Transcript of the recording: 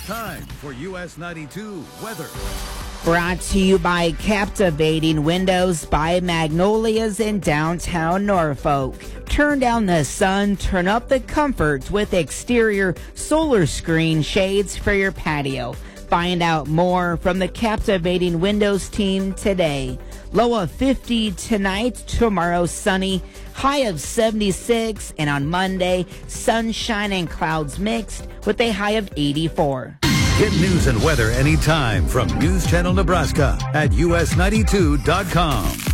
time for US 92 weather. Brought to you by Captivating Windows by Magnolias in downtown Norfolk. Turn down the sun, turn up the comfort with exterior solar screen shades for your patio. Find out more from the Captivating Windows team today. Low of 50 tonight, tomorrow sunny, high of 76, and on Monday, sunshine and clouds mixed with a high of 84. Get news and weather anytime from News Channel Nebraska at us92.com.